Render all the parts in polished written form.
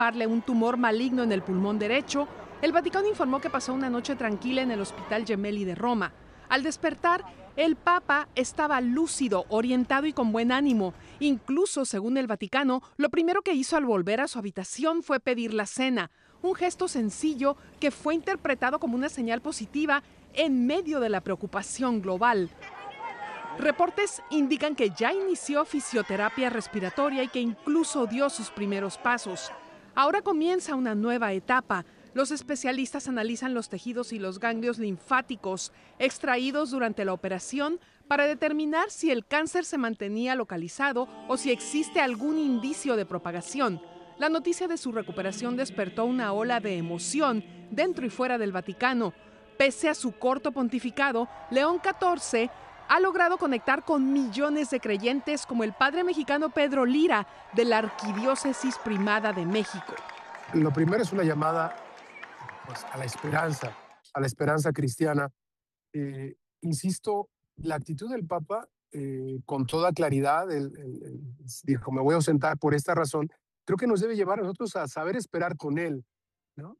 extirparle un tumor maligno en el pulmón derecho, el Vaticano informó que pasó una noche tranquila en el Hospital Gemelli de Roma. Al despertar, el Papa estaba lúcido, orientado y con buen ánimo. Incluso, según el Vaticano, lo primero que hizo al volver a su habitación fue pedir la cena, un gesto sencillo que fue interpretado como una señal positiva en medio de la preocupación global. Reportes indican que ya inició fisioterapia respiratoria y que incluso dio sus primeros pasos. Ahora comienza una nueva etapa. Los especialistas analizan los tejidos y los ganglios linfáticos extraídos durante la operación para determinar si el cáncer se mantenía localizado o si existe algún indicio de propagación. La noticia de su recuperación despertó una ola de emoción dentro y fuera del Vaticano. Pese a su corto pontificado, León XIV ha logrado conectar con millones de creyentes como el padre mexicano Pedro Lira de la Arquidiócesis Primada de México. Lo primero es una llamada pues, a la esperanza cristiana. Insisto, la actitud del Papa, con toda claridad, él dijo, me voy a ausentar por esta razón, creo que nos debe llevar a nosotros a saber esperar con él, ¿no?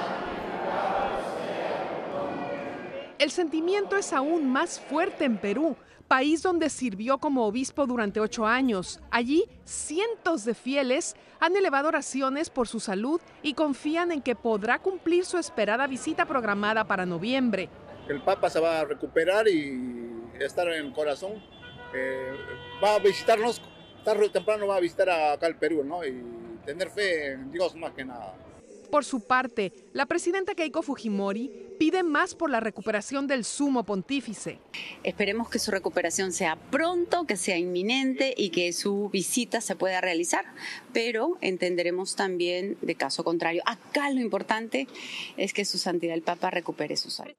El sentimiento es aún más fuerte en Perú, país donde sirvió como obispo durante 8 años. Allí, cientos de fieles han elevado oraciones por su salud y confían en que podrá cumplir su esperada visita programada para noviembre. El Papa se va a recuperar y estar en el corazón. Va a visitarnos, tarde o temprano va a visitar acá el Perú, ¿no? Y tener fe en Dios más que nada. Por su parte, la presidenta Keiko Fujimori pide más por la recuperación del sumo pontífice. Esperemos que su recuperación sea pronto, que sea inminente y que su visita se pueda realizar, pero entenderemos también de caso contrario. Acá lo importante es que su santidad el Papa recupere su salud.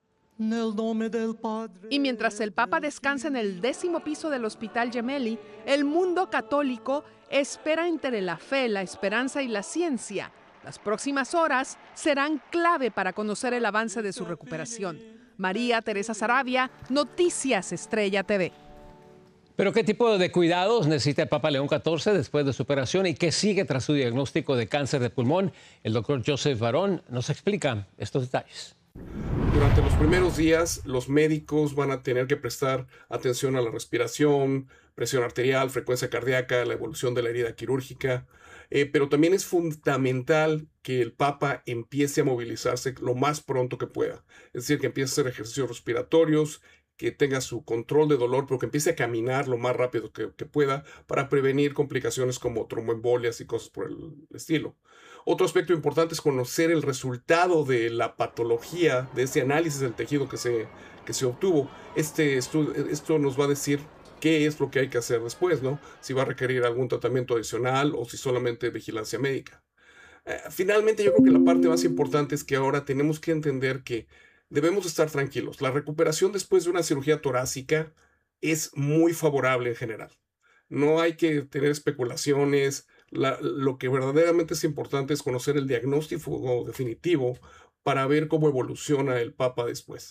Y mientras el Papa descansa en el 10º piso del Hospital Gemelli, el mundo católico espera entre la fe, la esperanza y la ciencia. Las próximas horas serán clave para conocer el avance de su recuperación. María Teresa Saravia, Noticias Estrella TV. ¿Pero qué tipo de cuidados necesita el Papa León XIV después de su operación y qué sigue tras su diagnóstico de cáncer de pulmón? El doctor Joseph Barón nos explica estos detalles. Durante los primeros días, los médicos van a tener que prestar atención a la respiración, presión arterial, frecuencia cardíaca, la evolución de la herida quirúrgica. Pero también es fundamental que el Papa empiece a movilizarse lo más pronto que pueda. Es decir, que empiece a hacer ejercicios respiratorios, que tenga su control de dolor, pero que empiece a caminar lo más rápido que pueda para prevenir complicaciones como tromboembolias y cosas por el estilo. Otro aspecto importante es conocer el resultado de la patología, de ese análisis del tejido que se obtuvo. Esto nos va a decir qué es lo que hay que hacer después, ¿no? Si va a requerir algún tratamiento adicional o si solamente vigilancia médica. Finalmente, yo creo que la parte más importante es que ahora tenemos que entender que debemos estar tranquilos. La recuperación después de una cirugía torácica es muy favorable en general. No hay que tener especulaciones. Lo que verdaderamente es importante es conocer el diagnóstico definitivo para ver cómo evoluciona el Papa después.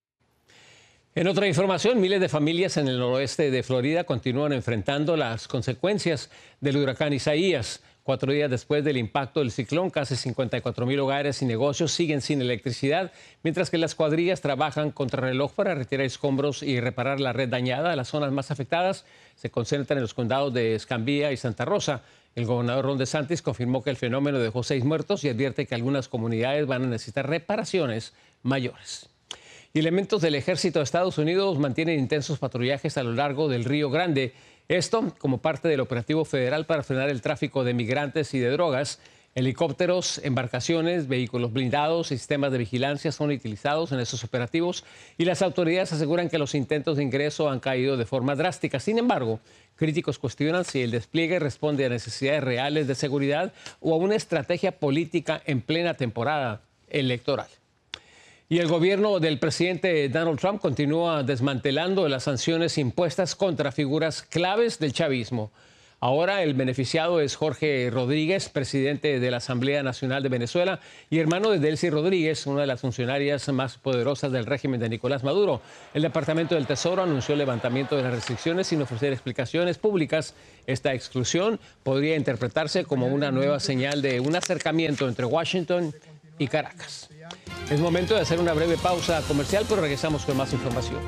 En otra información, miles de familias en el noroeste de Florida continúan enfrentando las consecuencias del huracán Isaías. 4 días después del impacto del ciclón, casi 54,000 hogares y negocios siguen sin electricidad, mientras que las cuadrillas trabajan contrarreloj para retirar escombros y reparar la red dañada. Las zonas más afectadas se concentran en los condados de Escambia y Santa Rosa. El gobernador Ron DeSantis confirmó que el fenómeno dejó 6 muertos y advierte que algunas comunidades van a necesitar reparaciones mayores. Y elementos del ejército de Estados Unidos mantienen intensos patrullajes a lo largo del Río Grande. Esto como parte del operativo federal para frenar el tráfico de migrantes y de drogas. Helicópteros, embarcaciones, vehículos blindados y sistemas de vigilancia son utilizados en estos operativos y las autoridades aseguran que los intentos de ingreso han caído de forma drástica. Sin embargo, críticos cuestionan si el despliegue responde a necesidades reales de seguridad o a una estrategia política en plena temporada electoral. Y el gobierno del presidente Donald Trump continúa desmantelando las sanciones impuestas contra figuras claves del chavismo. Ahora el beneficiado es Jorge Rodríguez, presidente de la Asamblea Nacional de Venezuela y hermano de Delcy Rodríguez, una de las funcionarias más poderosas del régimen de Nicolás Maduro. El Departamento del Tesoro anunció el levantamiento de las restricciones sin ofrecer explicaciones públicas. Esta exclusión podría interpretarse como una nueva señal de un acercamiento entre Washington y Caracas. Es momento de hacer una breve pausa comercial, pero regresamos con más información.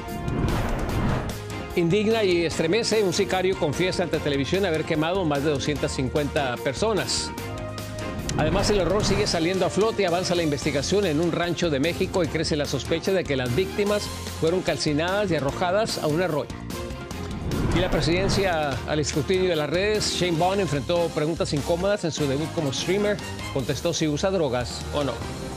Indigna y estremece, un sicario confiesa ante televisión haber quemado más de 250 personas. Además, el horror sigue saliendo a flote, avanza la investigación en un rancho de México y crece la sospecha de que las víctimas fueron calcinadas y arrojadas a un arroyo. Y la presidencia al escrutinio de las redes, Shane Bond enfrentó preguntas incómodas en su debut como streamer, contestó si usa drogas o no.